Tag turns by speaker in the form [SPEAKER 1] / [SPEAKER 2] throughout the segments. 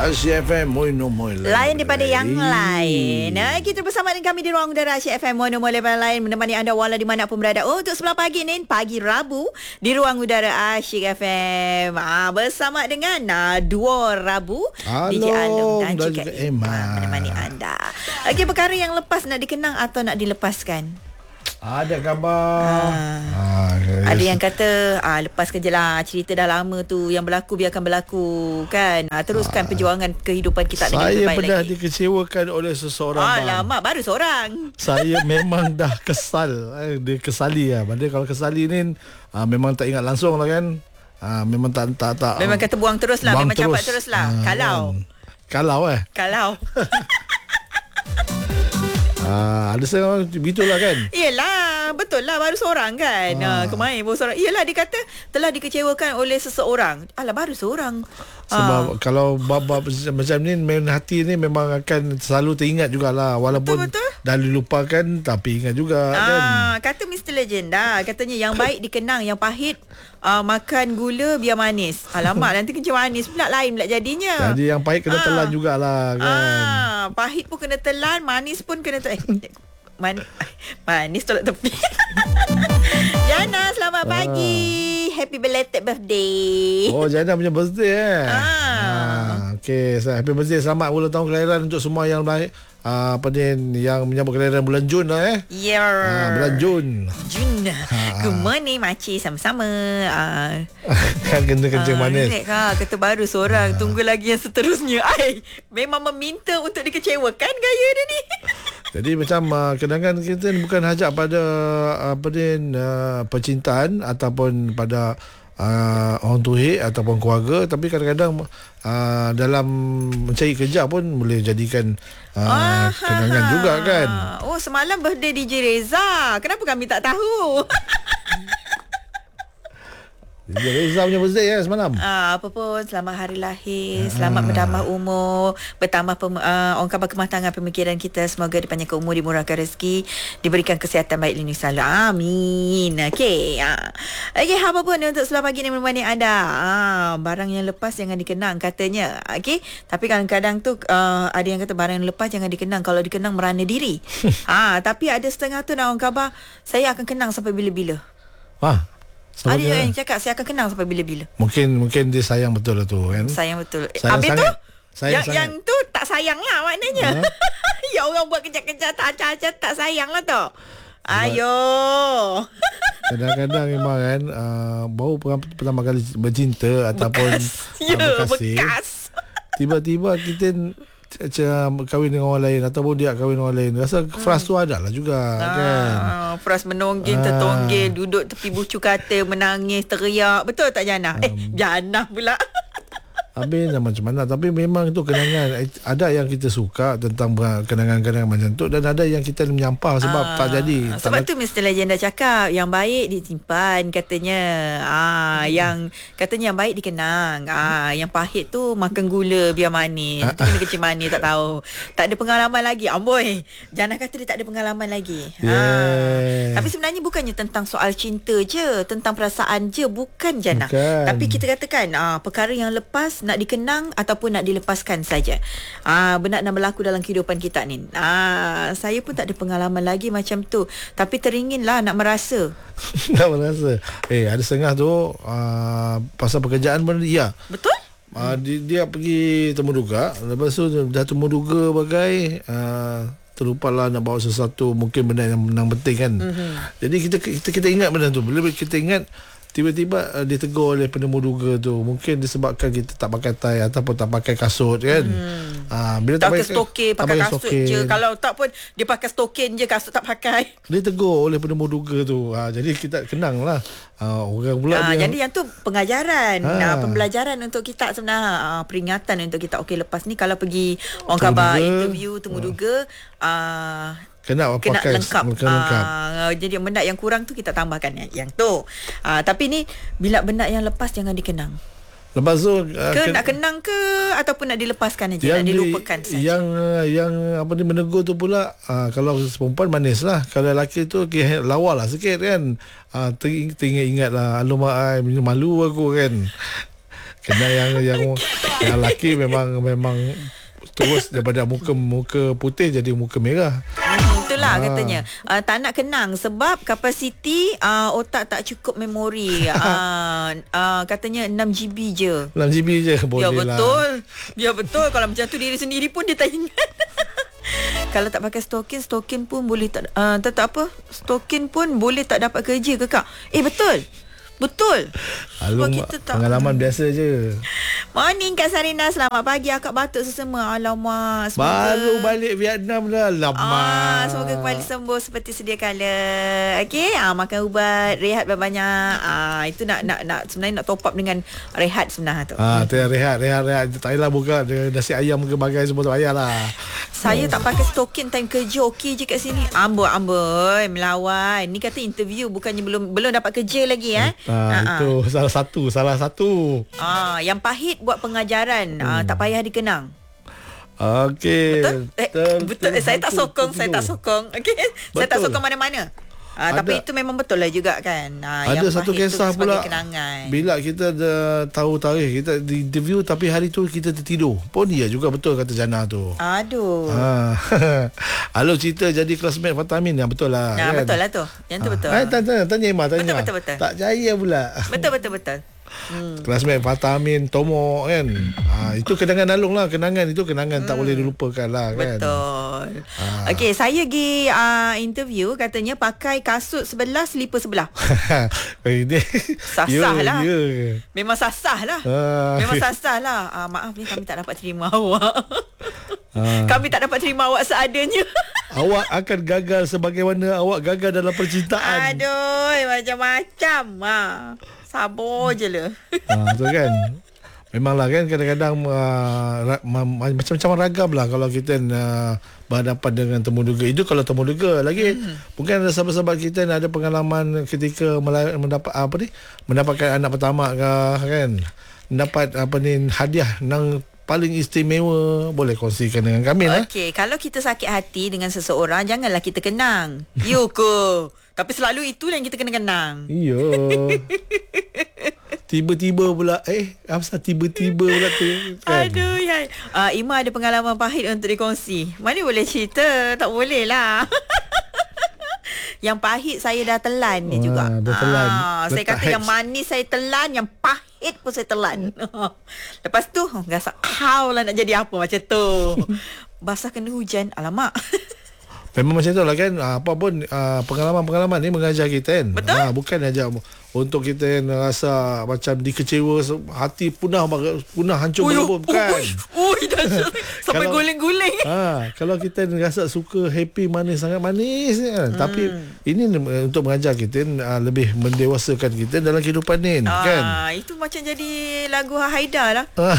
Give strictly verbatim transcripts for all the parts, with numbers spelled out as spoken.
[SPEAKER 1] Asyik F M Moi no moi lain,
[SPEAKER 2] lain daripada yang lain. Nah, kita bersama dengan kami di ruang udara Asyik F M Moi no moi lain, menemani anda wala di mana pun berada. Oh, untuk sebelah pagi ni, pagi Rabu di ruang udara Asyik F M. Ah, bersama dengan nah, dua Rabu D J Alem dan juga Emma menemani anda. Okey, perkara yang lepas nak dikenang atau nak dilepaskan?
[SPEAKER 1] Ada khabar.
[SPEAKER 2] Ah. Ah, ada yang kata ah, lepaskan je lah, cerita dah lama tu, yang berlaku biarkan berlaku kan. Ah, teruskan ah. perjuangan kehidupan kita.
[SPEAKER 1] Saya pernah lagi dikecewakan oleh seseorang.
[SPEAKER 2] Alamak, baru seorang.
[SPEAKER 1] Saya memang dah kesal. Eh, dia kesali lah. Padahal kalau kesali ni ah, memang tak ingat langsung lah kan. Ah, memang tak tak tak.
[SPEAKER 2] Memang kata buang terus lah, memang
[SPEAKER 1] terus.
[SPEAKER 2] capat terus lah. Ah, kalau
[SPEAKER 1] kan. Kalau eh.
[SPEAKER 2] Kalau
[SPEAKER 1] Ah, ada seorang begitulah kan.
[SPEAKER 2] Yelah, betul lah, baru seorang kan. Ah. Ah, kemarin baru seorang. Yelah, dia kata telah dikecewakan oleh seseorang. Alah, baru seorang.
[SPEAKER 1] Sebab ah. kalau bab-bab macam ni, memang hati ni memang akan selalu teringat jugalah. Walaupun betul, betul. dah dilupakan, tapi ingat juga ah, kan.
[SPEAKER 2] Kata mister Legenda, katanya yang baik dikenang, yang pahit uh, makan gula biar manis. Alamak, nanti kencing manis pula, lain pula jadinya.
[SPEAKER 1] Jadi yang pahit kena ah. telan jugalah kan.
[SPEAKER 2] Ah, pahit pun kena telan, manis pun kena telan. Man- manis tolak tepi. Jana, selamat pagi. Ah. Happy belated birthday.
[SPEAKER 1] Oh, Jana punya birthday eh. Ah. ah Okey, happy birthday, selamat ulang tahun kelahiran untuk semua yang baik. Uh, apa ni yang menyambut kelahiran bulan Jun lah eh.
[SPEAKER 2] Ya. Yeah.
[SPEAKER 1] Uh, bulan Jun.
[SPEAKER 2] Jun. Ha. Good morning makcik, sama-sama. Uh.
[SPEAKER 1] Kan kena kencing uh, manis.
[SPEAKER 2] Kak, kata baru seorang, uh. tunggu lagi yang seterusnya. Ai, memang meminta untuk dikecewakan gaya dia ni.
[SPEAKER 1] Jadi macam uh, kenangan kita bukan hajat pada apa ni uh, percintaan ataupun pada uh, orang tuhik ataupun keluarga, tapi kadang-kadang uh, dalam mencari kerja pun boleh jadikan uh, ah, kenangan ha, juga kan.
[SPEAKER 2] Oh, semalam birthday D J Reza. Kenapa kami tak tahu?
[SPEAKER 1] D J Reza punya birthday ya semalam.
[SPEAKER 2] Ah, apa pun, selamat hari lahir, selamat bertambah umur, bertambah pem, uh, orang khabar kematangan pemikiran kita, semoga dipanjangkan umur, dimurahkan rezeki, diberikan kesihatan baik lindungi selalu. Amin. Okey. Ah. Okey, apa pun untuk sebelah pagi ni menemani anda. Ah, barang yang lepas jangan dikenang katanya. Okey, tapi kadang-kadang tu uh, ada yang kata barang yang lepas jangan dikenang, kalau dikenang merana diri. Ah, tapi ada setengah tu nak orang khabar, saya akan kenang sampai bila-bila.
[SPEAKER 1] Wah.
[SPEAKER 2] Ada dia yang cakap saya akan kenang sampai bila-bila.
[SPEAKER 1] Mungkin mungkin dia sayang betul lah tu kan.
[SPEAKER 2] Sayang betul.
[SPEAKER 1] Sayang
[SPEAKER 2] Habis tu
[SPEAKER 1] sayang
[SPEAKER 2] yang,
[SPEAKER 1] sangat.
[SPEAKER 2] yang tu tak sayang lah maknanya. Ha? Ya, orang buat kejap-kejap tak acah-acah tak sayang lah tu. Ayo.
[SPEAKER 1] Kadang-kadang memang kan uh, baru pertama kali bercinta ataupun
[SPEAKER 2] ya,
[SPEAKER 1] uh, berkasih.
[SPEAKER 2] Bekas.
[SPEAKER 1] Tiba-tiba kita macam kahwin dengan orang lain ataupun dia kahwin dengan orang lain, rasa hmm. frust tu ada lah juga ah, kan.
[SPEAKER 2] Frust menonggil, ah. tertonggil, duduk tepi bucu katil, menangis, teriak. Betul tak Jana? Um, eh, Jana pula. Habis macam mana. Tapi memang itu kenangan. Ada yang kita suka tentang kenangan-kenangan macam tu, dan ada yang kita menyampah sebab ah, tak jadi. Sebab tak tu mister Legenda cakap yang baik disimpan katanya. Ah, yang katanya yang baik dikenang. Ah, yang pahit tu makan gula biar manis. Itu kena kecil manis, tak tahu. Tak ada pengalaman lagi. Amboi. Jana kata dia tak ada pengalaman lagi. Yeah. Ah. Tapi sebenarnya bukannya tentang soal cinta je, tentang perasaan je, bukan Jana. Bukan. Tapi kita katakan ah, perkara yang lepas nak dikenang ataupun nak dilepaskan saja. Ah, benar nak berlaku dalam kehidupan kita ni. Ah, saya pun tak ada pengalaman lagi macam tu. Tapi teringinlah nak merasa.
[SPEAKER 1] Nak merasa. Eh, ada setengah tu uh, pasal pekerjaan pun ya.
[SPEAKER 2] Betul?
[SPEAKER 1] Uh, dia, dia pergi temuduga. Lepas tu dah temuduga bagai uh, terlupalah nak bawa sesuatu mungkin benda yang, yang penting kan. Mm-hmm. Jadi kita, kita kita ingat benda tu. Bila kita ingat, tiba-tiba uh, ditegur oleh penemuduga tu. Mungkin disebabkan kita tak pakai tie ataupun tak pakai kasut kan. Hmm. Uh, bila tak, tak pakai stokin,
[SPEAKER 2] pakai kasut stokin je. Kalau tak pun dia pakai stokin je, kasut tak pakai.
[SPEAKER 1] Dia tegur oleh penemuduga tu. Uh, jadi kita kenang lah. Uh, orang pula
[SPEAKER 2] uh,
[SPEAKER 1] dia.
[SPEAKER 2] Jadi yang tu pengajaran, ha. uh, pembelajaran untuk kita sebenarnya. Uh, peringatan untuk kita. Okey, lepas ni kalau pergi orang khabar interview temuduga, uh, Kena, kena pakai, lengkap. Kena lengkap. Uh, jadi benda yang kurang tu kita tambahkan yang, yang tu. Uh, tapi ni bila benda yang lepas jangan dikenang.
[SPEAKER 1] Lepas tu uh,
[SPEAKER 2] ke ken- nak kenang ke ataupun nak dilepaskan aja, nak dilupakan saja.
[SPEAKER 1] Yang uh, yang apa ni menegur tu pula uh, kalau perempuan manis lah, kalau lelaki tu okay, lawa lah sikit kan. Uh, teringat ingat lah, alamak ai malu aku kan. Kena yang yang Yang lelaki memang memang terus daripada muka muka putih jadi muka merah.
[SPEAKER 2] Hmm, itulah ha. katanya. Uh, tak nak kenang sebab kapasiti uh, otak tak cukup memori. uh, uh, katanya enam GB je.
[SPEAKER 1] enam GB je boleh
[SPEAKER 2] ya,
[SPEAKER 1] lah.
[SPEAKER 2] betul. Ya betul. Kalau macam tu diri sendiri pun dia tak ingat. Kalau tak pakai stokin, stokin pun boleh tak uh, tak, tak apa. Stokin pun boleh tak dapat kerja ke kak? Eh betul. Betul.
[SPEAKER 1] Alung, kita tak, pengalaman hmm. biasa je.
[SPEAKER 2] Morning Kak Sarina, selamat pagi. Akak batuk sesama. Alamak,
[SPEAKER 1] semoga baru balik Vietnam dah. Lama.
[SPEAKER 2] Ah, semoga kembali sembuh seperti sedia kala. Okey, ah, makan ubat, rehat banyak-banyak. Ah, itu nak nak nak sebenarnya nak top up dengan rehat sebenarnya tu.
[SPEAKER 1] Ah, tu rehat, rehat, rehat. Tak payahlah buka nasi ayam ke bagai semua tak payahlah.
[SPEAKER 2] Saya tak pakai stokin time kerja okey je kat sini. Amboi, amboi, melawan. Ni kata interview bukannya belum belum dapat kerja lagi eh.
[SPEAKER 1] Ah, itu uh-huh. salah satu, salah satu.
[SPEAKER 2] Ah, yang pahit buat pengajaran, hmm. ah, tak payah dikenang.
[SPEAKER 1] Okey.
[SPEAKER 2] Betul? Eh, betul. betul. Eh, saya tak sokong, saya tak sokong. Okey. Saya tak sokong mana-mana. Ah, tapi itu memang betul lah juga kan. Ah,
[SPEAKER 1] ada
[SPEAKER 2] yang
[SPEAKER 1] satu kisah pula
[SPEAKER 2] kenangan.
[SPEAKER 1] Bila kita dah tahu tarikh, kita di interview tapi hari tu kita tertidur. Pun dia juga betul kata Jana tu.
[SPEAKER 2] Aduh.
[SPEAKER 1] Ha. Halo, cerita jadi classmate Fatamin yang betul lah.
[SPEAKER 2] Nah,
[SPEAKER 1] kan?
[SPEAKER 2] Betul lah tu. Yang tu betul.
[SPEAKER 1] Ha. Tanya, tanya, tanya Emma, tanya.
[SPEAKER 2] Betul, betul, betul.
[SPEAKER 1] Tak percaya pula.
[SPEAKER 2] Betul, betul, betul. Hmm.
[SPEAKER 1] Classmate Fatamin, Tomo kan. Ha, itu kenangan Alung lah. Kenangan itu kenangan hmm. tak boleh dilupakan lah kan.
[SPEAKER 2] Betul. Ha. Okey, saya pergi uh, interview, katanya pakai kasut sebelah, selipar sebelah.
[SPEAKER 1] Ini
[SPEAKER 2] sasah yeah, lah. Yeah. Memang sasah lah. Ha. Memang sasah lah. Uh, maaf ni kami tak dapat terima awak. Ha. Kami tak dapat terima awak seadanya.
[SPEAKER 1] Awak akan gagal sebagaimana awak gagal dalam percintaan.
[SPEAKER 2] Aduh, macam-macam. Ha. Sabar je lah.
[SPEAKER 1] Ha, tu kan. Memanglah kan kadang-kadang uh, ra- ma- macam-macam ragam lah kalau kita uh, berhadapan dengan temu duga. Itu kalau temu duga lagi. Hmm. Mungkin ada sahabat-sahabat kita yang ada pengalaman ketika melay- mendapat apa ni? Mendapatkan anak pertama ke kan. Mendapat apa ni hadiah yang paling istimewa, boleh kongsikan dengan kami lah.
[SPEAKER 2] Okey, kalau kita sakit hati dengan seseorang, janganlah kita kenang. Yuko. Tapi selalu itu yang kita kena kenang.
[SPEAKER 1] Iya. Tiba-tiba pula eh apa tiba-tiba pula tu kan?
[SPEAKER 2] Aduh ya. Uh, Ima ada pengalaman pahit untuk dikongsi. Mana boleh cerita? Tak boleh lah. Yang pahit saya dah telan ni juga.
[SPEAKER 1] Dah telan.
[SPEAKER 2] Ah, saya kata hatch. Yang manis saya telan, yang pahit pun saya telan. Lepas tu rasa kau lah nak jadi apa macam tu. Basah kena hujan. Alamak.
[SPEAKER 1] Memang macam tu lah kan. Apa pun uh, pengalaman-pengalaman ni mengajar kita kan.
[SPEAKER 2] Betul.
[SPEAKER 1] Ha, bukan ajar untuk kita rasa macam dikecewa, hati punah punah hancur pun bukan.
[SPEAKER 2] Ui dah sampai guling-guling.
[SPEAKER 1] Ha, kalau kita rasa suka happy manis sangat manis kan. Hmm. Tapi ini untuk mengajar kita uh, lebih mendewasakan kita dalam kehidupan ni ah, kan.
[SPEAKER 2] Itu macam jadi lagu Haida lah. Ah.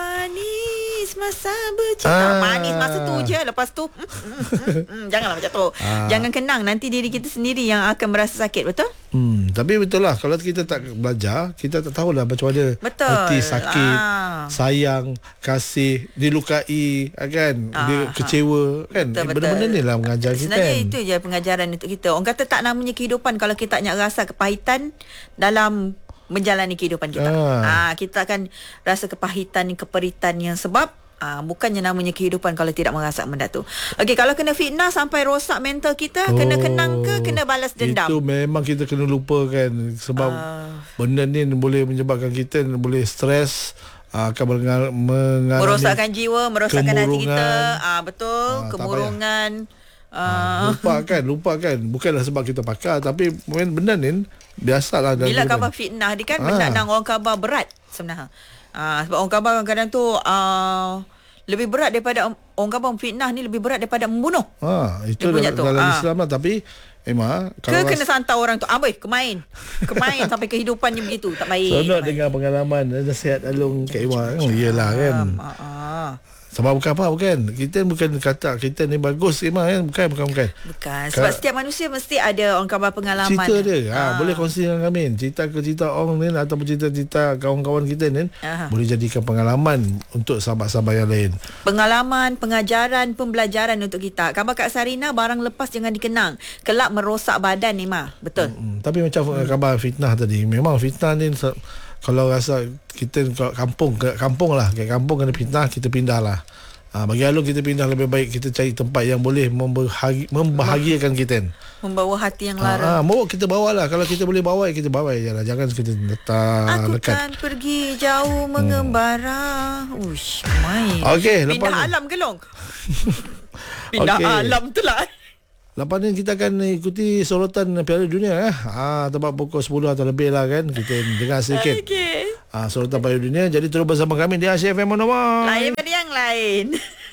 [SPEAKER 2] Manis masa bercinta. Ah. Manis masa tu je, lepas tu mm, mm, mm, mm, janganlah macam tu. Ah. Jangan kenang, nanti diri kita sendiri yang akan merasa sakit, betul?
[SPEAKER 1] Hmm, tapi betul lah kalau kita tak belajar, kita tak tahulah macam mana
[SPEAKER 2] betul.
[SPEAKER 1] Hati sakit, ah. sayang, kasih, dilukai kan, ah. dia kecewa kan. Betul, benda-benda ni lah mengajar kita.
[SPEAKER 2] Sebenarnya
[SPEAKER 1] kan?
[SPEAKER 2] Itu je pengajaran untuk kita. Orang kata tak namanya kehidupan kalau kita tak nak rasa kepahitan dalam menjalani kehidupan kita. Ah. Ah, kita akan rasa kepahitan, keperitan yang sebab Ah, bukannya namanya kehidupan kalau tidak merasa benda tu. Okey, kalau kena fitnah sampai rosak mental kita, oh, kena kenang ke kena balas dendam?
[SPEAKER 1] Itu memang kita kena lupakan sebab uh, benda ni boleh menyebabkan kita boleh stres, uh, akan mengalami
[SPEAKER 2] merosakkan jiwa, merosakkan hati kita. Ah, betul, uh, kemurungan.
[SPEAKER 1] Uh, lupakan, lupakan. Bukanlah sebab kita pakar, tapi benda ni biasalah.
[SPEAKER 2] Bila khabar fitnah ni kan, benda nang orang khabar berat sebenarnya. Ah, sebab orang khabar kadang-kadang tu uh, lebih berat daripada orang khabar fitnah ni lebih berat daripada membunuh. Ha,
[SPEAKER 1] itu dalam, dalam ah. Islam lah. Tapi Emma,
[SPEAKER 2] kalau ke kena santai orang tu, amboi kemain. Kemain sampai kehidupannya begitu, tak baik.
[SPEAKER 1] Sonok dengan pengalaman nasihat Alung Kak Emma. Oh, iyalah kan. Ah, ah. Sebab bukan apa, bukan. Kita bukan kata kita ni bagus Emma kan. Bukan, bukan, bukan.
[SPEAKER 2] Bukan. Sebab Ka- setiap manusia mesti ada orang khabar pengalaman.
[SPEAKER 1] Cerita dia. Ha, ha. Boleh kongsi dengan kami. Cerita ke cerita orang ni ataupun cerita-cerita kawan-kawan kita ni. Aha. Boleh jadikan pengalaman untuk sahabat-sahabat yang lain.
[SPEAKER 2] Pengalaman, pengajaran, pembelajaran untuk kita. Khabar Kak Sarina, barang lepas jangan dikenang. Kelak merosak badan Emma. Betul.
[SPEAKER 1] Hmm, tapi macam hmm. khabar fitnah tadi. Memang fitnah ni Kalau rasa kita kat kampung, ke kampung lah, kat kampung kena pindah, kita pindah lah. Ha, bagi Alung kita pindah lebih baik, kita cari tempat yang boleh membahagi, membahagiakan kita.
[SPEAKER 2] Membawa hati yang
[SPEAKER 1] Ha,
[SPEAKER 2] lara.
[SPEAKER 1] ha, mau kita bawa lah. Kalau kita boleh bawa, kita bawa je lah. Jangan kita letak
[SPEAKER 2] Aku
[SPEAKER 1] lekat.
[SPEAKER 2] kan pergi jauh mengembara. Hmm. Uish, main.
[SPEAKER 1] Okey, lepas
[SPEAKER 2] Pindah
[SPEAKER 1] ni.
[SPEAKER 2] alam ke Long? Pindah
[SPEAKER 1] Okey.
[SPEAKER 2] alam tu lah.
[SPEAKER 1] Lepas ni kita akan ikuti sorotan Piala Dunia eh. Ah, tempat pukul sepuluh atau lebih lah kan. Kita dengar sedikit.
[SPEAKER 2] Okey.
[SPEAKER 1] Ah, sorotan Piala Dunia. Jadi terus bersama kami di Asia F M Monoma.
[SPEAKER 2] Lain pada yang lain.